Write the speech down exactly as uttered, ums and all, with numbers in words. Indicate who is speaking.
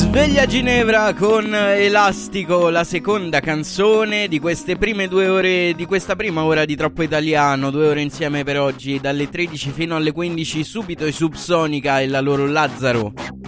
Speaker 1: Sveglia Ginevra con Elastico, la seconda canzone di queste prime due ore, di questa prima ora di Troppo Italiano. Due ore insieme per oggi, dalle tredici fino alle quindici, subito i Subsonica e la loro Lazzaro.